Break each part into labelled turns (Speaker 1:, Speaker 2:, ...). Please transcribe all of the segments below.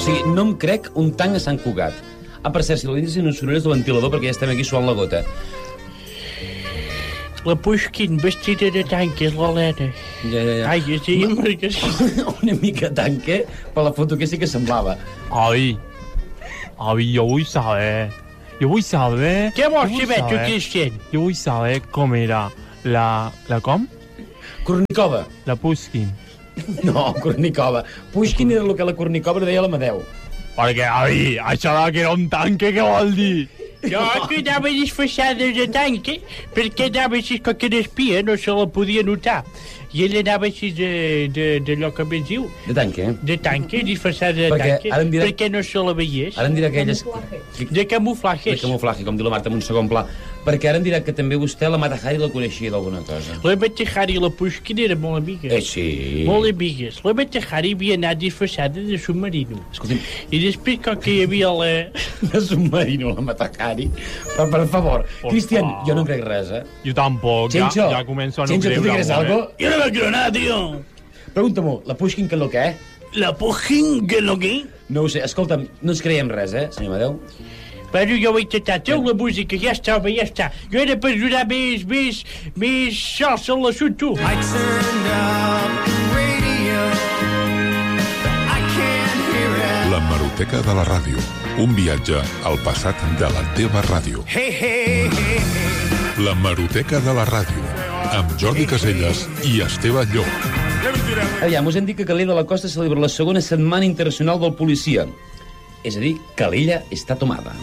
Speaker 1: O sigui, no em crec un tanc a Sant Cugat. Per cert, si l'audiència no sonora és del ventilador, perquè ja estem aquí suant la gota.
Speaker 2: La Pushkin, vestida de tanque, és l'Helena.
Speaker 1: Ja.
Speaker 2: Ai, és
Speaker 1: Una mica tanque, per la foto que sí que semblava.
Speaker 3: Ai, jo vull saber.
Speaker 2: Què vols saber, tu, Cristian?
Speaker 3: Jo vull saber com era la com?
Speaker 1: Kornikova.
Speaker 3: La Pushkin.
Speaker 1: No, Kornikova. Pushkin era el que la Kornikova deia l'Amadeu.
Speaker 3: Perquè, això que era un tanque, què vol dir?
Speaker 2: Jo que anava disfressada de tanque, perquè anava així com que n'espia, no se la podia notar. I ell anava així d'allò que més diu.
Speaker 1: De tanque, eh?
Speaker 2: De tanque, disfressada de tanque, perquè no se la veiés.
Speaker 1: Ara em dirà que elles...
Speaker 2: De camuflaje.
Speaker 1: De camuflaje, com diu la Marta en un segon pla. Perquè ara em dirà que també vostè la Mata Hari la coneixia d'alguna cosa.
Speaker 2: La Mata Hari i la Pushkin eren molt amigues.
Speaker 1: Sí.
Speaker 2: Molt amigues. La Mata Hari havia anat disfressada de submarino.
Speaker 1: Escolti'm.
Speaker 2: I després, com que hi havia la...
Speaker 1: De submarino, la Mata Hari. Per favor. Cristian, jo no crec res, eh?
Speaker 3: Jo tampoc,
Speaker 1: Chencho,
Speaker 3: ja començo a no
Speaker 1: Chencho,
Speaker 3: creure.
Speaker 1: ¿tú te crees algo?
Speaker 2: Jo no vaig creure, tio.
Speaker 1: Pregunta-m'ho, la Pushkin què és el que,
Speaker 2: La Pushkin, què és el que?
Speaker 1: No ho sé, escolta'm, no ens creiem res, senyor Amadeu?
Speaker 2: Però jo ho he intentat, la música, ja està, home, ja està. Jo era per ajudar més salsa a l'assumpte.
Speaker 4: L'hemeroteca de la ràdio. Un viatge al passat de la teva ràdio. L'hemeroteca de la ràdio. Amb Jordi Caselles i Esteve Llop.
Speaker 1: Aviam, us hem dit que Calella de la Costa celebra la segona setmana internacional del policia. És a dir, Calella està tomada.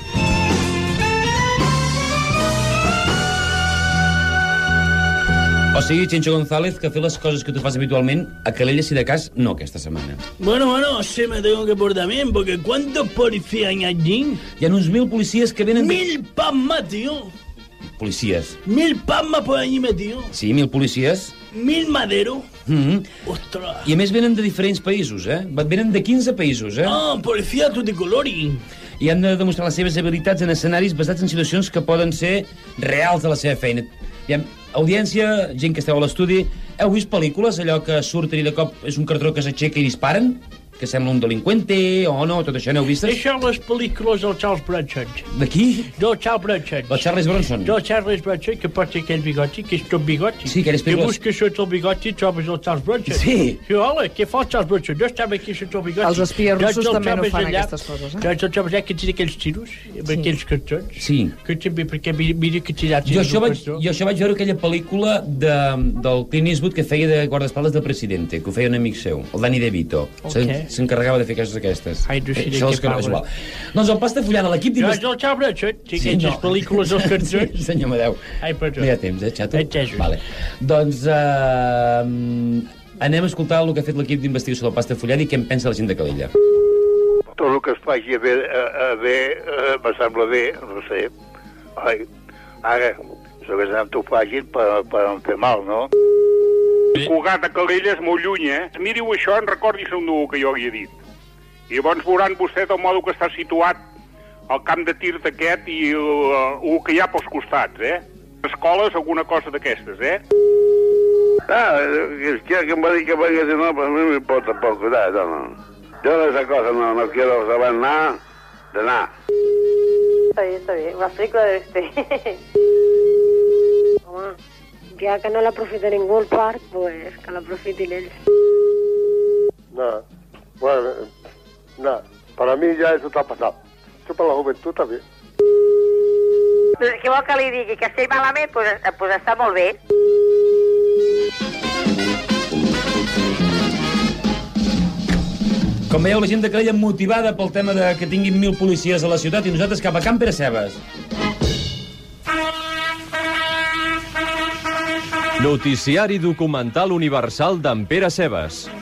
Speaker 1: O sigui, Chencho González, que fer les coses que tu fas habitualment, a Calella, si de cas, no aquesta setmana.
Speaker 2: Bueno, se me tengo que portar bien, porque ¿cuántos policías hay allí?
Speaker 1: Hi ha uns 1.000 policies que venen...
Speaker 2: 1000 pasmas, tío.
Speaker 1: Policies.
Speaker 2: 1000 pasmas por allí metido.
Speaker 1: Sí, 1.000 policies.
Speaker 2: 1000 maderos.
Speaker 1: Ostres. I a més venen de diferents països, Venen de 15 països,
Speaker 2: Policía tutti colori.
Speaker 1: I han de demostrar les seves habilitats en escenaris basats en situacions que poden ser reals de la seva feina. Audiència, gent que esteu a l'estudi, heu vist pel·lícules, allò que surten i de cop és un cartró que s'aixeca i disparen? Que sembla un delinqüente, o no, tot això n'heu vist?
Speaker 2: Això les pel·lícules del Charles Bronson.
Speaker 1: De qui?
Speaker 2: Del Charles Bronson.
Speaker 1: Del Charles Bronson?
Speaker 2: Del Charles Bronson, que porta aquell bigoti, que és tot bigoti.
Speaker 1: Sí, aquelles
Speaker 2: pel·lícules.
Speaker 1: pel·lícules.
Speaker 2: Que busques sota el bigoti i trobes el Charles Bronson.
Speaker 1: Sí.
Speaker 2: I hola, què fa el Charles Bronson? No estava aquí sota el bigoti.
Speaker 5: Els espies russos també no fan
Speaker 2: allà,
Speaker 5: aquestes coses,
Speaker 2: Doncs el trobes allà que tira aquells tiros, amb aquells cartons.
Speaker 1: Sí.
Speaker 2: Que també, perquè mira que tirar
Speaker 1: Jo
Speaker 2: tiros.
Speaker 1: això vaig veure aquella pel·lícula del Clint Eastwood que feia de guardaespaldes del Presidente, que ho feia un amic seu, el Danny DeVito. S'encarregava de fer coses aquestes.
Speaker 2: Ai, no sé de
Speaker 1: Això
Speaker 2: què
Speaker 1: és que no és
Speaker 2: parla.
Speaker 1: igual. Doncs el Pasta Fullant a l'equip
Speaker 2: No, és el Charles Bronson. Sí, aquestes pel·lícules dels cartons.
Speaker 1: Sí, senyor Amadeu.
Speaker 2: Ai, perdó.
Speaker 1: No hi ha temps, xato?
Speaker 2: Entesos.
Speaker 1: Vale. Doncs anem a escoltar el que ha fet l'equip d'investigació del Pasta Fullant i què en pensa la gent de Calella.
Speaker 6: Tot el que es faci bé, me sembla bé, no sé. Ai, ara, això que t'ho facin per no fer mal, no?
Speaker 7: Cugat a Calella és molt lluny, Miriu això, en recordis un núvol que jo havia dit. I llavors veuran vostès el modo que està situat el camp de tir d'aquest i el que hi ha pels costats, Escoles, alguna cosa d'aquestes,
Speaker 6: Es que me diga que vaya, no, pues a mí me importa poco, no. Yo de esa cosa no quiero saber nada de nada.
Speaker 8: Está bien. Una película de Home, ja que no l'aprofita ningú al parc, pues que l'aprofitin ells.
Speaker 9: No, bueno, no, para mí ya eso está pasado. Eso para la juventud también.
Speaker 8: Què vol que li digui? Que estigui malament? Pues està molt bé.
Speaker 1: Com veieu, la gent de Calella motivada pel tema de que tinguin 1.000 policies a la ciutat i nosaltres cap a Can Pere Cebes.
Speaker 10: Noticiari documental universal d'en Pere Cebes.